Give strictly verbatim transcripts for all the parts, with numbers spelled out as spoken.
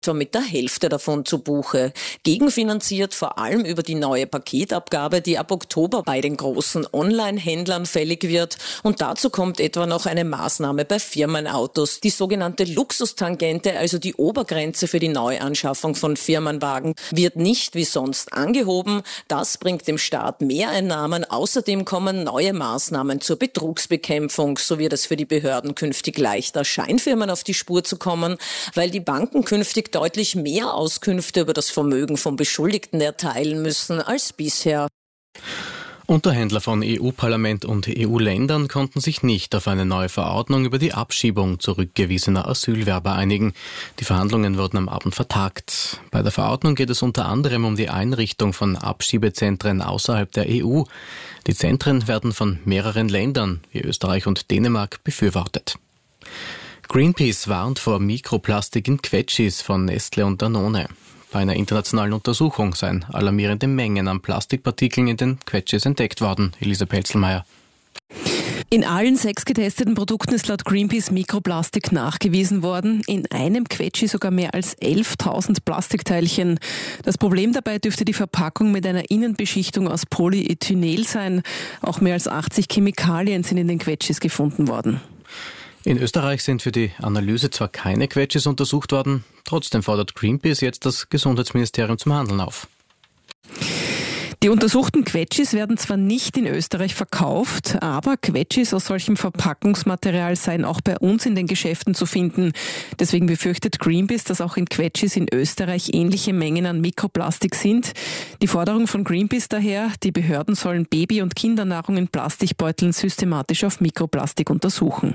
etwa mit der Hälfte davon zu Buche. Gegenfinanziert vor allem über die neue Paketabgabe, die ab Oktober bei den großen Online-Händlern fällig wird. Und dazu kommt etwa noch eine Maßnahme bei Firmenautos, die sogenannte Luxustangente, also die Obergrenze für die Neuanschaffung von Firmenwagen, wird nicht wie sonst angehoben. Das bringt dem Staat Mehreinnahmen. Außerdem kommen neue Maßnahmen zur Betrugsbekämpfung. So wird es für die Behörden künftig leichter, Scheinfirmen auf die Spur zu kommen, weil die Banken künftig deutlich mehr Auskünfte über das Vermögen von Beschuldigten erteilen müssen als bisher. Unterhändler von E U-Parlament und E U-Ländern konnten sich nicht auf eine neue Verordnung über die Abschiebung zurückgewiesener Asylwerber einigen. Die Verhandlungen wurden am Abend vertagt. Bei der Verordnung geht es unter anderem um die Einrichtung von Abschiebezentren außerhalb der E U. Die Zentren werden von mehreren Ländern wie Österreich und Dänemark befürwortet. Greenpeace warnt vor Mikroplastik in Quetschis von Nestle und Danone. Bei einer internationalen Untersuchung seien alarmierende Mengen an Plastikpartikeln in den Quetschis entdeckt worden. Elisa Pelzelmeier. In allen sechs getesteten Produkten ist laut Greenpeace Mikroplastik nachgewiesen worden. In einem Quetschi sogar mehr als elftausend Plastikteilchen. Das Problem dabei dürfte die Verpackung mit einer Innenbeschichtung aus Polyethylenol sein. Auch mehr als achtzig Chemikalien sind in den Quetschis gefunden worden. In Österreich sind für die Analyse zwar keine Quetschis untersucht worden, trotzdem fordert Greenpeace jetzt das Gesundheitsministerium zum Handeln auf. Die untersuchten Quetschis werden zwar nicht in Österreich verkauft, aber Quetschis aus solchem Verpackungsmaterial seien auch bei uns in den Geschäften zu finden. Deswegen befürchtet Greenpeace, dass auch in Quetschis in Österreich ähnliche Mengen an Mikroplastik sind. Die Forderung von Greenpeace daher, die Behörden sollen Baby- und Kindernahrung in Plastikbeuteln systematisch auf Mikroplastik untersuchen.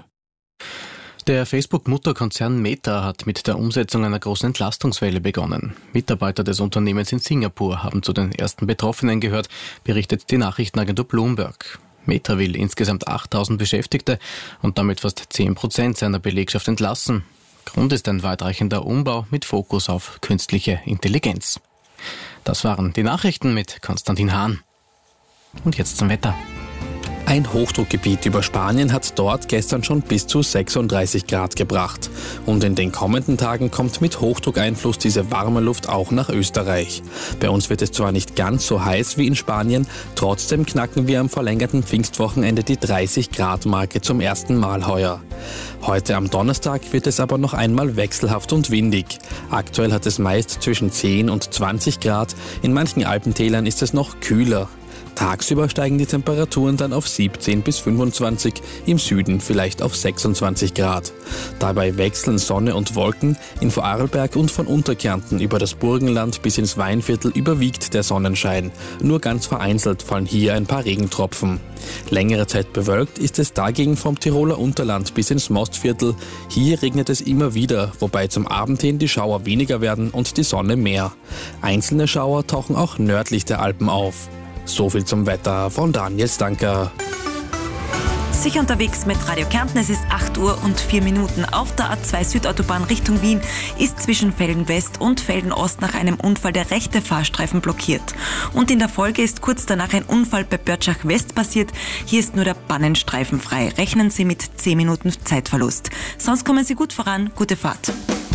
Der Facebook-Mutterkonzern Meta hat mit der Umsetzung einer großen Entlastungswelle begonnen. Mitarbeiter des Unternehmens in Singapur haben zu den ersten Betroffenen gehört, berichtet die Nachrichtenagentur Bloomberg. Meta will insgesamt achttausend Beschäftigte und damit fast zehn Prozent seiner Belegschaft entlassen. Grund ist ein weitreichender Umbau mit Fokus auf künstliche Intelligenz. Das waren die Nachrichten mit Konstantin Hahn. Und jetzt zum Wetter. Ein Hochdruckgebiet über Spanien hat dort gestern schon bis zu sechsunddreißig Grad gebracht. Und in den kommenden Tagen kommt mit Hochdruckeinfluss diese warme Luft auch nach Österreich. Bei uns wird es zwar nicht ganz so heiß wie in Spanien, trotzdem knacken wir am verlängerten Pfingstwochenende die dreißig Grad Marke zum ersten Mal heuer. Heute am Donnerstag wird es aber noch einmal wechselhaft und windig. Aktuell hat es meist zwischen zehn und zwanzig Grad, in manchen Alpentälern ist es noch kühler. Tagsüber steigen die Temperaturen dann auf siebzehn bis fünfundzwanzig, im Süden vielleicht auf sechsundzwanzig Grad. Dabei wechseln Sonne und Wolken. In Vorarlberg und von Unterkärnten über das Burgenland bis ins Weinviertel überwiegt der Sonnenschein. Nur ganz vereinzelt fallen hier ein paar Regentropfen. Längere Zeit bewölkt ist es dagegen vom Tiroler Unterland bis ins Mostviertel. Hier regnet es immer wieder, wobei zum Abend hin die Schauer weniger werden und die Sonne mehr. Einzelne Schauer tauchen auch nördlich der Alpen auf. So viel zum Wetter von Daniel Stanker. Sicher unterwegs mit Radio Kärnten. Es ist acht Uhr und vier Minuten. Auf der A zwei Südautobahn Richtung Wien ist zwischen Velden West und Velden Ost nach einem Unfall der rechte Fahrstreifen blockiert. Und in der Folge ist kurz danach ein Unfall bei Börtschach West passiert. Hier ist nur der Bannenstreifen frei. Rechnen Sie mit zehn Minuten Zeitverlust. Sonst kommen Sie gut voran. Gute Fahrt.